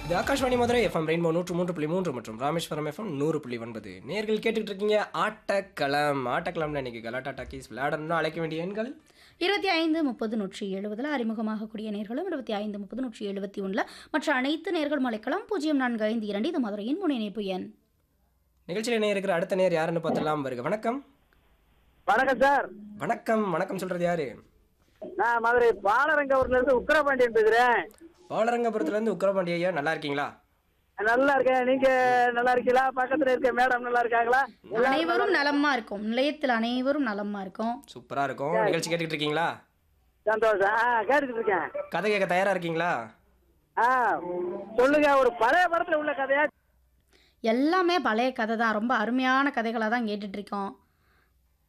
இது Akashvani Madurai FM rainbow 103.3 மற்றும் Rameswaram FM 100.9. நேர்கள் கேட்டுக்கிட்டு இருக்கீங்க ஆட்டக்களம். ஆட்டக்களம்ல இன்னைக்கு கலாட்டா டாக்கீஸ் விளையாடணும்னு அழைக்க வேண்டிய எண்கள் 25 30 170 அறிமுகமாகக்கூடிய நேர்களும் 25 30 171 மற்ற அனைத்து நேர்களும் அழைக்கலாம். 0452 இது மதுரையின் முனைப்பு எண். நிகழ்ச்சியில் இணைய இருக்கிற அடுத்த நேர் யாருன்னு பார்த்துலாம். வருக. வணக்கம். வணக்கம் சார். வணக்கம். வணக்கம் சொல்றது யாரு? நான் மதுரை பாலரங்கபுரத்துல இருந்து உக்கிரபாண்டியன் பேசுறேன். பாலரங்கபுரத்துல இருந்து உக்கிரபாண்டி ஐயா, நல்லா இருக்கீங்களா? நல்லா இருக்கேன். நீங்க நல்லா இருக்கீங்களா? பக்கத்துல இருக்க மேடம் நல்லா இருக்காங்களா? அனைவரும் நலமா இருக்கும். நிலையத்தில் அனைவரும் நலமா இருக்கும். சூப்பரா இருக்கும். நிகழ்ச்சி கேட்டுக்கிட்டு இருக்கீங்களா? சந்தோஷம். கேட்டுக்கிட்டு இருக்கேன். கதை கேட்க தயாரா இருக்கீங்களா? சொல்லுங்க. ஒரு பழைய படத்துல உள்ள கதையா? எல்லாமே பழைய கதை தான். ரொம்ப அருமையான கதைகளாக தான் கேட்டுட்டு இருக்கோம்.